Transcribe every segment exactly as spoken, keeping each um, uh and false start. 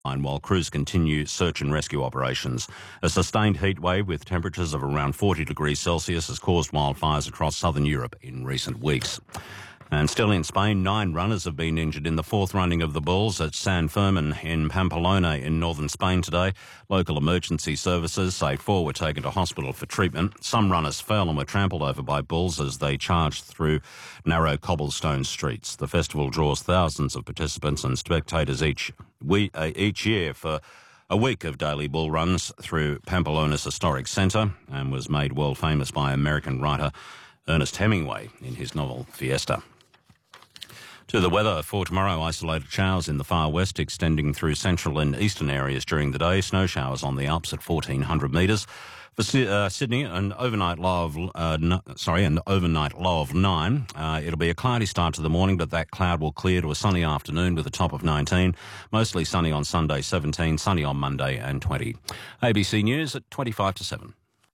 while crews continue search and rescue operations. A sustained heat wave with temperatures of around forty degrees Celsius has caused wildfires across southern Europe in recent weeks. And still in Spain, nine runners have been injured in the fourth running of the Bulls at San Fermin in Pamplona in northern Spain today. Local emergency services say four were taken to hospital for treatment. Some runners fell and were trampled over by bulls as they charged through narrow cobblestone streets. The festival draws thousands of participants and spectators each, we, uh, each year for a week of daily bull runs through Pamplona's historic centre, and was made world famous by American writer Ernest Hemingway in his novel Fiesta. To the weather for tomorrow, isolated showers in the far west extending through central and eastern areas during the day. Snow showers on the Alps at fourteen hundred metres. For uh, Sydney, an overnight low of uh, no, sorry, an overnight low of nine. Uh, it'll be a cloudy start to the morning, but that cloud will clear to a sunny afternoon with a top of nineteen. Mostly sunny on Sunday, seventeen. Sunny on Monday and twenty. A B C News at twenty-five to seven.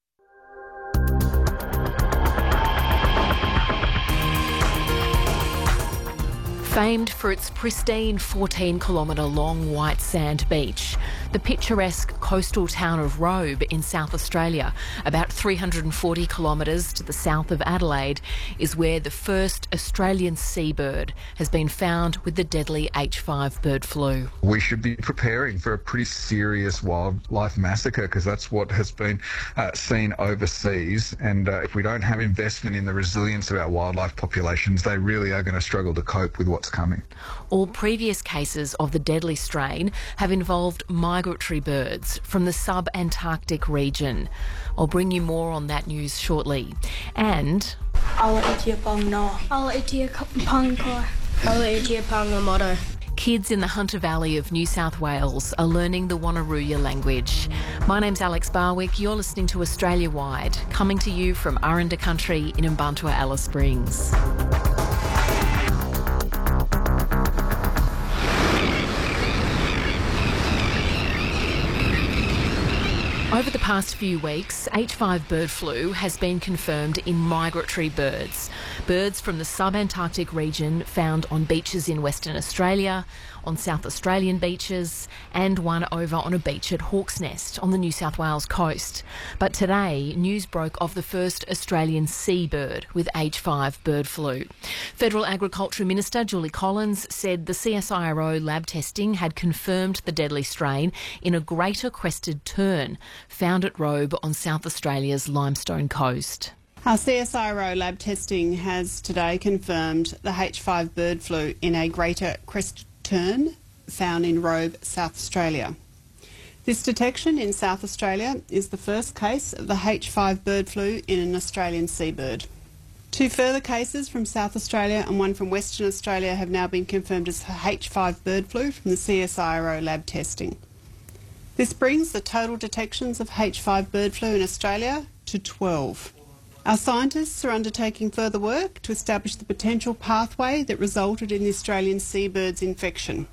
Famed for its pristine fourteen kilometre long white sand beach, the picturesque coastal town of Robe in South Australia, about three hundred forty kilometres to the south of Adelaide, is where the first Australian seabird has been found with the deadly H five bird flu. We should be preparing for a pretty serious wildlife massacre, because that's what has been uh, seen overseas, and uh, if we don't have investment in the resilience of our wildlife populations, they really are going to struggle to cope with what's coming. All previous cases of the deadly strain have involved migratory birds from the sub-Antarctic region. I'll bring you more on that news shortly. And kids in the Hunter Valley of New South Wales are learning the Wonnarooya language. My name's Alex Barwick. You're listening to Australia Wide, coming to you from Aranda Country in Mbantua, Alice Springs. Over the past few weeks, H five bird flu has been confirmed in migratory birds. Birds from the sub-Antarctic region found on beaches in Western Australia, on South Australian beaches, and one over on a beach at Hawk's Nest on the New South Wales coast. But today, news broke of the first Australian seabird with H five bird flu. Federal Agriculture Minister Julie Collins said the C S I R O lab testing had confirmed the deadly strain in a greater crested tern found at Robe on South Australia's limestone coast. Our C S I R O lab testing has today confirmed the H five bird flu in a greater crested tern found in Robe, South Australia. This detection in South Australia is the first case of the H five bird flu in an Australian seabird. Two further cases from South Australia and one from Western Australia have now been confirmed as H five bird flu from the C S I R O lab testing. This brings the total detections of H five bird flu in Australia to twelve. Our scientists are undertaking further work to establish the potential pathway that resulted in the Australian seabird's infection.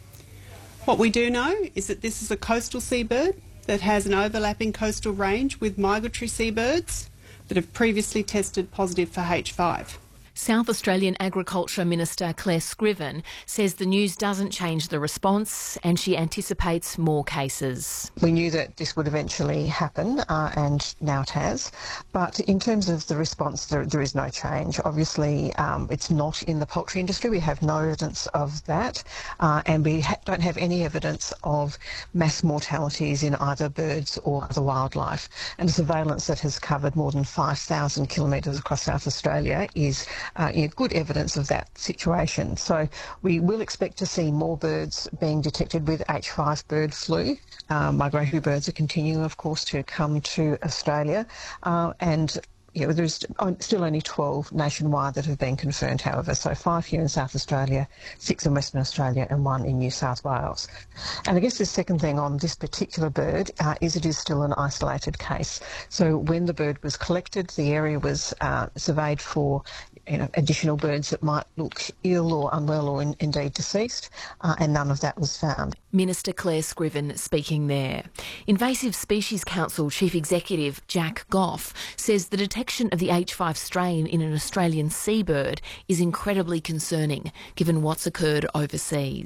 What we do know is that this is a coastal seabird that has an overlapping coastal range with migratory seabirds that have previously tested positive for H five. South Australian Agriculture Minister Claire Scriven says the news doesn't change the response and she anticipates more cases. We knew that this would eventually happen uh, and now it has, but in terms of the response there, there is no change. Obviously um, it's not in the poultry industry, we have no evidence of that uh, and we ha- don't have any evidence of mass mortalities in either birds or other wildlife, and a surveillance that has covered more than five thousand kilometres across South Australia is Uh, you know, good evidence of that situation. So we will expect to see more birds being detected with H five bird flu. Uh, migratory birds are continuing, of course, to come to Australia, uh, and you know, there's still only twelve nationwide that have been confirmed, however, so five here in South Australia, six in Western Australia and one in New South Wales. And I guess the second thing on this particular bird uh, is it is still an isolated case. So when the bird was collected, the area was uh, surveyed for you know, additional birds that might look ill or unwell or in, indeed deceased, uh, and none of that was found. Minister Claire Scriven speaking there. Invasive Species Council Chief Executive Jack Goff says the detection of the H five strain in an Australian seabird is incredibly concerning, given what's occurred overseas.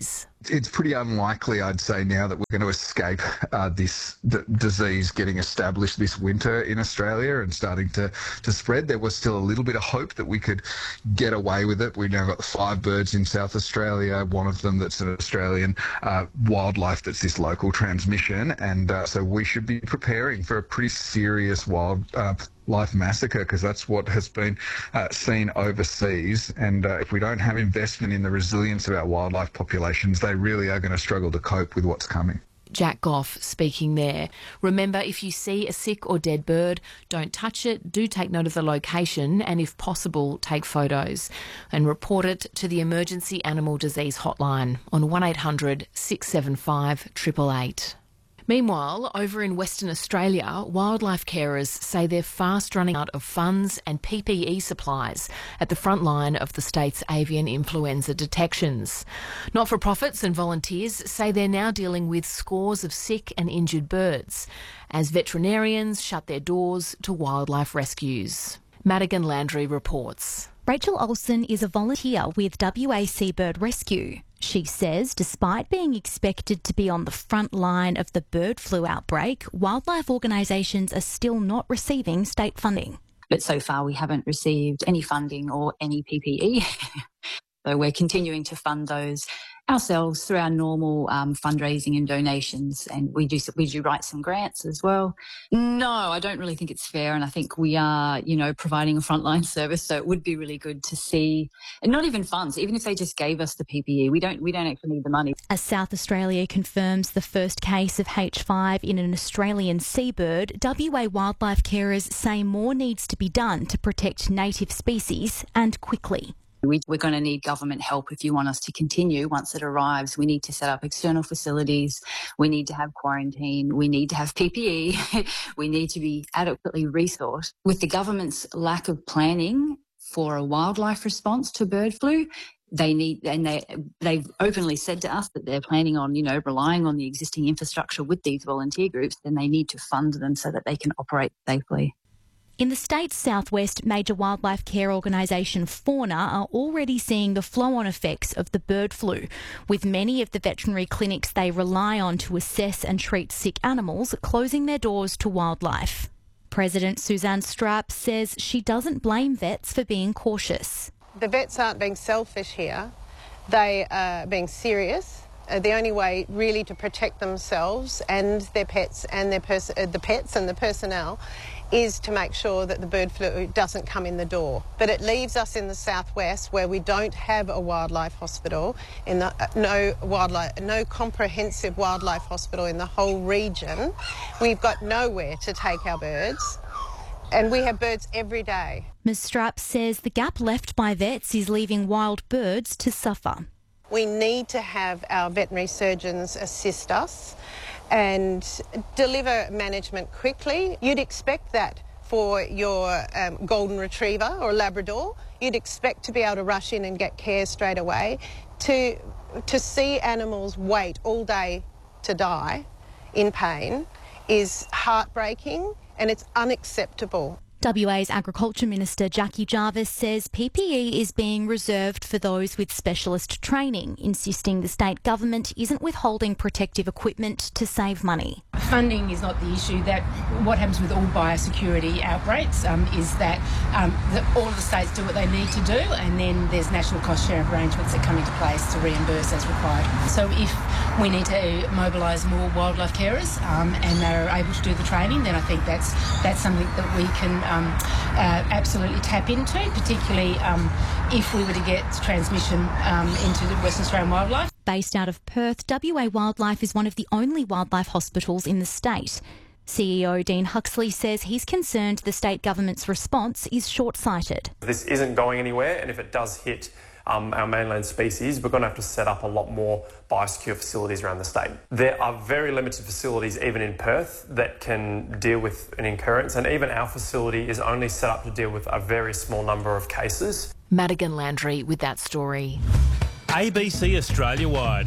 It's pretty unlikely, I'd say now, that we're going to escape uh, this d- disease getting established this winter in Australia and starting to, to spread. There was still a little bit of hope that we could get away with it. We've now got five birds in South Australia, one of them that's an Australian uh, wildlife that's this local transmission. And uh, so we should be preparing for a pretty serious wild uh, life massacre, because that's what has been uh, seen overseas. And uh, if we don't have investment in the resilience of our wildlife populations, they really are going to struggle to cope with what's coming. Jack Goff speaking there. Remember, if you see a sick or dead bird, don't touch it, do take note of the location and, if possible, take photos and report it to the Emergency Animal Disease Hotline on one eight hundred six seven five eight eight eight. Meanwhile, over in Western Australia, wildlife carers say they're fast running out of funds and P P E supplies at the front line of the state's avian influenza detections. Not-for-profits and volunteers say they're now dealing with scores of sick and injured birds as veterinarians shut their doors to wildlife rescues. Madigan Landry reports. Rachel Olsen is a volunteer with W A Seabird Rescue. She says despite being expected to be on the front line of the bird flu outbreak, wildlife organisations are still not receiving state funding. But so far we haven't received any funding or any P P E. So we're continuing to fund those ourselves through our normal um, fundraising and donations, and we do we do write some grants as well. No, I don't really think it's fair, and I think we are, you know, providing a frontline service, so it would be really good to see, and not even funds, even if they just gave us the P P E, we don't we don't actually need the money. As South Australia confirms the first case of H five in an Australian seabird, W A wildlife carers say more needs to be done to protect native species, and quickly. We, we're going to need government help if you want us to continue once it arrives. We need to set up external facilities. We need to have quarantine. We need to have P P E. We need to be adequately resourced. With the government's lack of planning for a wildlife response to bird flu, they need, and they, they've openly said to us that they're planning on, you know, relying on the existing infrastructure with these volunteer groups, then they need to fund them so that they can operate safely. In the state's southwest, major wildlife care organisation Fauna are already seeing the flow-on effects of the bird flu, with many of the veterinary clinics they rely on to assess and treat sick animals closing their doors to wildlife. President Suzanne Strapp says she doesn't blame vets for being cautious. The vets aren't being selfish here. They are being serious. Uh, the only way really to protect themselves and their pets and their pers- uh, the pets and the personnel is to make sure that the bird flu doesn't come in the door. But it leaves us in the southwest where we don't have a wildlife hospital, in the, uh, no wildlife, no comprehensive wildlife hospital in the whole region. We've got nowhere to take our birds, and we have birds every day. Miz Strapp says the gap left by vets is leaving wild birds to suffer. We need to have our veterinary surgeons assist us and deliver management quickly. You'd expect that for your um, golden retriever or Labrador. You'd expect to be able to rush in and get care straight away. To, to see animals wait all day to die in pain is heartbreaking, and it's unacceptable. W A's Agriculture Minister Jackie Jarvis says P P E is being reserved for those with specialist training, insisting the state government isn't withholding protective equipment to save money. Funding is not the issue. That what happens with all biosecurity outbreaks um, is that um, the, all of the states do what they need to do, and then there's national cost sharing arrangements that come into place to reimburse as required. So if we need to mobilise more wildlife carers um, and they're able to do the training, then I think that's that's something that we can um, uh, absolutely tap into, particularly um, if we were to get transmission um, into the Western Australian wildlife. Based out of Perth, W A Wildlife is one of the only wildlife hospitals in the state. C E O Dean Huxley says he's concerned the state government's response is short-sighted. This isn't going anywhere, and if it does hit um, our mainland species, we're going to have to set up a lot more biosecure facilities around the state. There are very limited facilities, even in Perth, that can deal with an occurrence, and even our facility is only set up to deal with a very small number of cases. Madigan Landry with that story. A B C Australia-wide.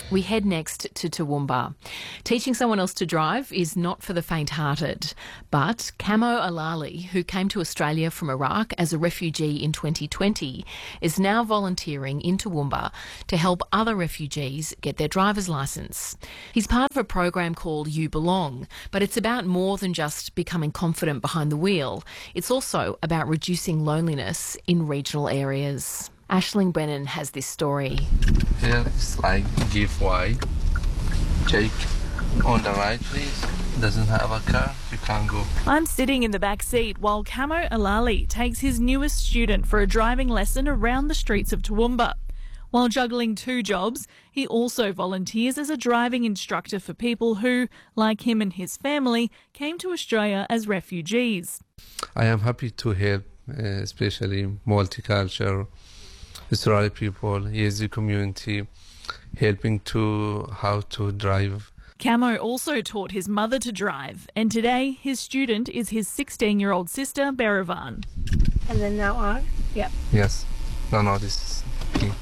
We head next to Toowoomba. Teaching someone else to drive is not for the faint-hearted, but Camo Alali, who came to Australia from Iraq as a refugee in twenty twenty, is now volunteering in Toowoomba to help other refugees get their driver's licence. He's part of a program called You Belong, but it's about more than just becoming confident behind the wheel. It's also about reducing loneliness in regional areas. Aisling Brennan has this story. Here it's like give way. Jake on the right, please. Doesn't have a car, you can't go. I'm sitting in the back seat while Camo Alali takes his newest student for a driving lesson around the streets of Toowoomba. While juggling two jobs, he also volunteers as a driving instructor for people who, like him and his family, came to Australia as refugees. I am happy to help, uh, especially multicultural Israeli people, Yazidi community, helping to how to drive. Camo also taught his mother to drive, and today his student is his sixteen-year-old sister, Berivan. And then now on? Yep. Yes. No, no, this is me.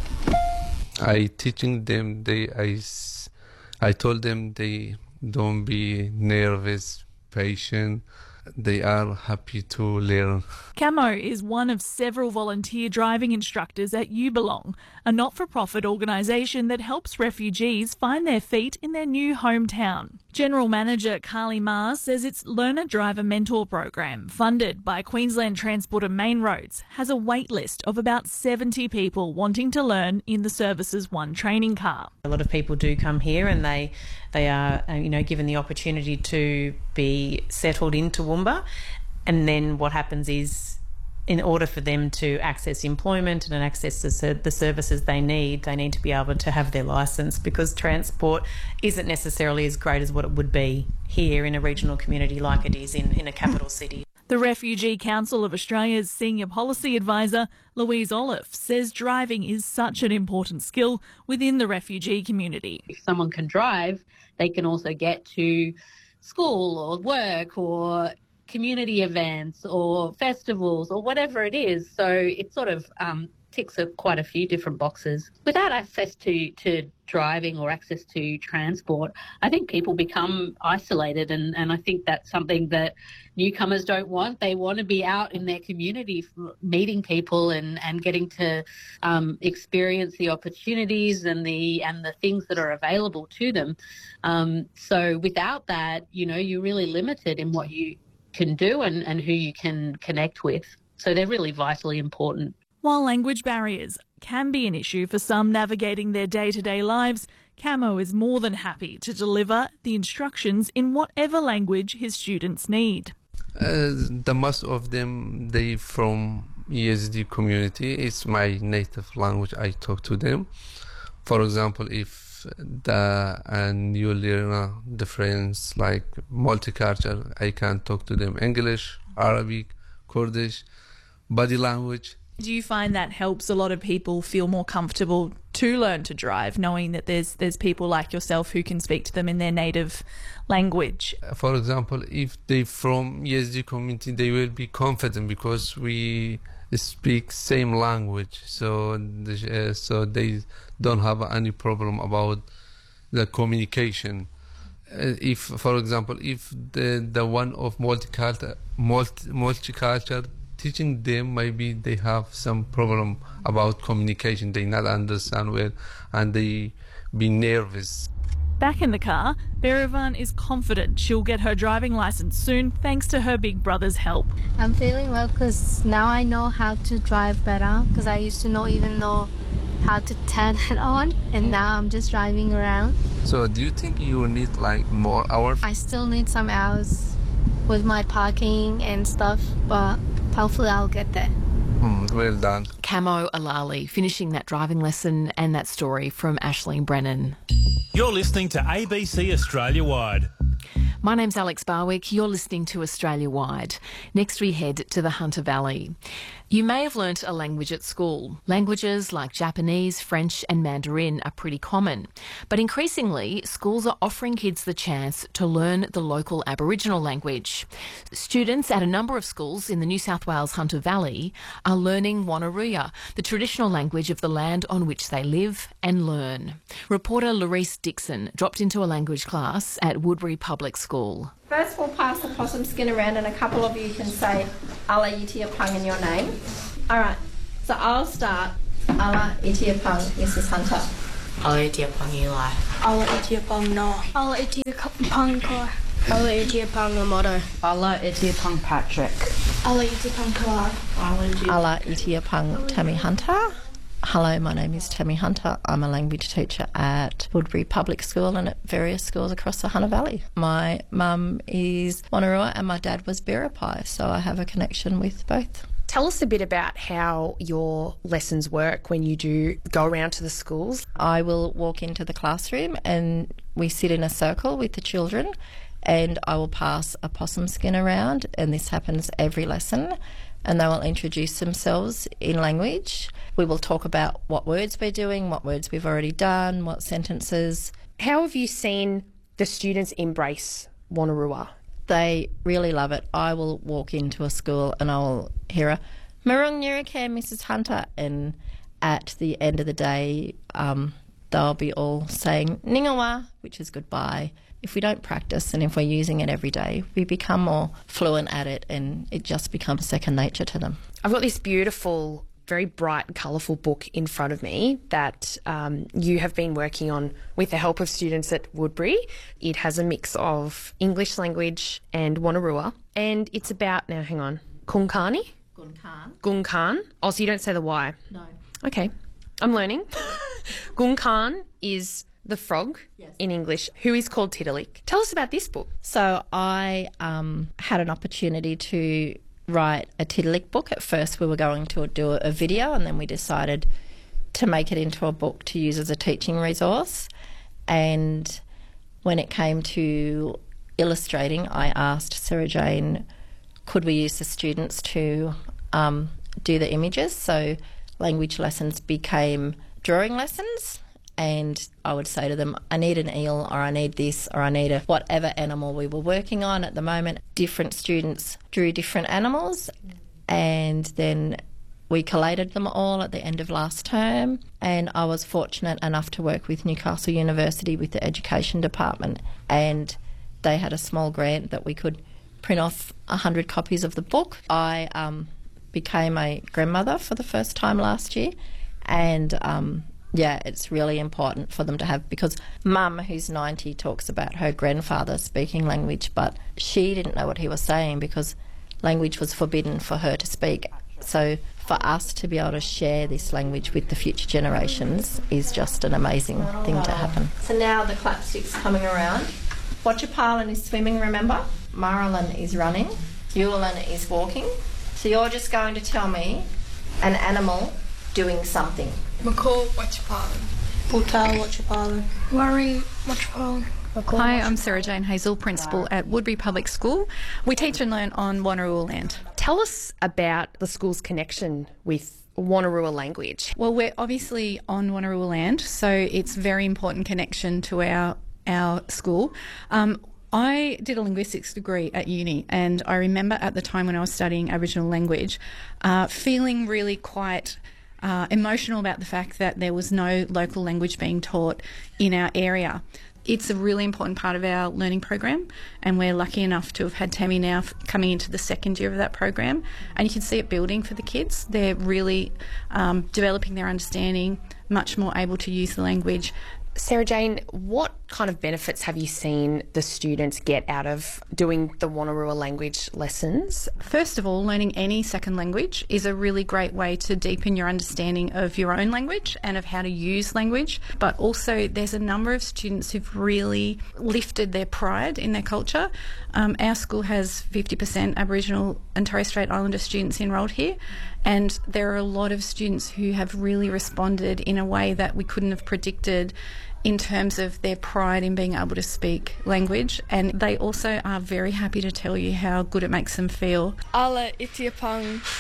I teaching them, they, I, I told them they don't be nervous, patient. They are happy to learn. Camo is one of several volunteer driving instructors at You Belong, a not-for-profit organisation that helps refugees find their feet in their new hometown. General Manager Carly Mars says its Learner Driver Mentor program, funded by Queensland Transport and Main Roads, has a wait list of about seventy people wanting to learn in the Services One training car. A lot of people do come here and they they are you know given the opportunity to be settled in Toowoomba, and then what happens is, in order for them to access employment and access the, the services they need, they need to be able to have their licence, because transport isn't necessarily as great as what it would be here in a regional community like it is in, in a capital city. The Refugee Council of Australia's Senior Policy Advisor, Louise Olive, says driving is such an important skill within the refugee community. If someone can drive, they can also get to school or work or community events or festivals or whatever it is. So it sort of um, ticks a, quite a few different boxes. Without access to, to driving or access to transport, I think people become isolated, and, and I think that's something that newcomers don't want. They want to be out in their community, meeting people and, and getting to um, experience the opportunities and the and the things that are available to them. Um, so without that, you know, you're really limited in what you can do and, and who you can connect with. So they're really vitally important. While language barriers can be an issue for some navigating their day-to-day lives, Camo is more than happy to deliver the instructions in whatever language his students need. Uh, the most of them, they from Yazidi community. It's my native language. I talk to them. For example, if the a new learner, the friends like multicultural, I can talk to them English, Arabic, Kurdish, body language. Do you find that helps a lot of people feel more comfortable to learn to drive, knowing that there's there's people like yourself who can speak to them in their native language? For example, if they from Yazidi community, they will be confident because we speak same language, so the, uh, so they don't have any problem about the communication. Uh, if, for example, if the the one of multicultural multi, multicultural teaching them, maybe they have some problem about communication. They not understand well, and they be nervous. Back in the car, Berivan is confident she'll get her driving licence soon thanks to her big brother's help. I'm feeling well because now I know how to drive better, because I used to not even know how to turn it on, and now I'm just driving around. So do you think you need like more hours? I still need some hours with my parking and stuff, but hopefully I'll get there. Mm, well done. Camo Alali finishing that driving lesson, and that story from Aisling Brennan. You're listening to A B C Australia Wide. My name's Alex Barwick. You're listening to Australia Wide. Next we head to the Hunter Valley. You may have learnt a language at school. Languages like Japanese, French and Mandarin are pretty common. But increasingly, schools are offering kids the chance to learn the local Aboriginal language. Students at a number of schools in the New South Wales Hunter Valley are learning Wonnarua, the traditional language of the land on which they live and learn. Reporter Larice Dixon dropped into a language class at Woodbury Public School. First we'll pass the possum skin around and a couple of you can say Ala Itiapang in your name. Alright, so I'll start. Ala Itiapang, Missus Hunter. Ala Itiapang Eli. Ala Itiapang No. Ala Itiapang Kor. Ala Itiapang Amoto. Ala Itiapang Patrick. Ala Itiapang Kalar. Ala Itiapang Tammy Hunter. Hello, my name is Tammy Hunter. I'm a language teacher at Woodbury Public School and at various schools across the Hunter Valley. My mum is Wonnarua and my dad was Biripi, so I have a connection with both. Tell us a bit about how your lessons work when you do go around to the schools. I will walk into the classroom and we sit in a circle with the children and I will pass a possum skin around, and this happens every lesson, and they will introduce themselves in language. We will talk about what words we're doing, what words we've already done, what sentences. How have you seen the students embrace Wonnarua? They really love it. I will walk into a school and I will hear a Marung Nirake, Missus Hunter, and at the end of the day um, they'll be all saying Ningawa, which is goodbye. If we don't practice and if we're using it every day, we become more fluent at it and it just becomes second nature to them. I've got this beautiful, very bright and colourful book in front of me that um, you have been working on with the help of students at Woodbury. It has a mix of English language and Wonnarua, and it's about, now hang on, Kunkani? Gunkan. Gunkan. Oh, so you don't say the Y? No. Okay, I'm learning. Gunkan is the frog, yes, in English, who is called Tiddalik. Tell us about this book. So I um, had an opportunity to write a Tiddalik book. At first we were going to do a video and then we decided to make it into a book to use as a teaching resource. And when it came to illustrating, I asked Sarah Jane, could we use the students to um, do the images? So language lessons became drawing lessons. And I would say to them, I need an eel, or I need this, or I need a whatever animal we were working on at the moment. Different students drew different animals, and then we collated them all at the end of last term. And I was fortunate enough to work with Newcastle University with the education department, and they had a small grant that we could print off one hundred copies of the book. I um, became a grandmother for the first time last year, and um, yeah, it's really important for them to have, because Mum, who's ninety, talks about her grandfather speaking language, but she didn't know what he was saying because language was forbidden for her to speak. So for us to be able to share this language with the future generations is just an amazing thing to happen. So now the clapstick's coming around. Watchapalan is swimming, remember? Marilyn is running. Yulin is walking. So you're just going to tell me an animal doing something. Macaw Watchapalan. Butal Watchapalan. Worry Watchapalan. Hi, I'm Sarah Jane Hazel, Principal at Woodbury Public School. We teach and learn on Wonnarua land. Tell us about the school's connection with Wonnarua language. Well, we're obviously on Wonnarua land, so it's a very important connection to our, our school. Um, I did a linguistics degree at uni, and I remember at the time when I was studying Aboriginal language uh, feeling really quite Uh, emotional about the fact that there was no local language being taught in our area. It's a really important part of our learning program, and we're lucky enough to have had Tammy now f- coming into the second year of that program, and you can see it building for the kids. They're really um, developing their understanding, much more able to use the language. Sarah Jane, what kind of benefits have you seen the students get out of doing the Wonnarua language lessons? First of all, learning any second language is a really great way to deepen your understanding of your own language and of how to use language. But also there's a number of students who've really lifted their pride in their culture. Um, our school has fifty percent Aboriginal and Torres Strait Islander students enrolled here, and there are a lot of students who have really responded in a way that we couldn't have predicted in terms of their pride in being able to speak language, and they also are very happy to tell you how good it makes them feel. Ala Itiapang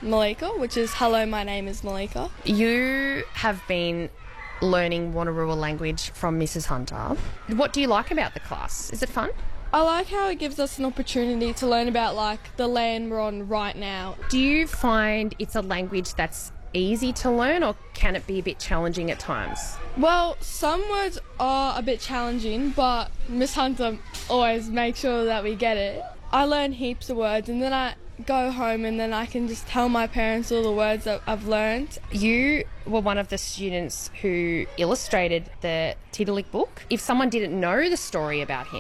Malika, which is hello, my name is Malika. You have been learning Wonnarua language from Missus Hunter. What do you like about the class? Is it fun? I like how it gives us an opportunity to learn about like the land we're on right now. Do you find it's a language that's easy to learn, or can it be a bit challenging at times? Well, some words are a bit challenging, but Miss Hunter always makes sure that we get it. I learn heaps of words and then I go home and then I can just tell my parents all the words that I've learned. You were one of the students who illustrated the Tiddalik book. If someone didn't know the story about him,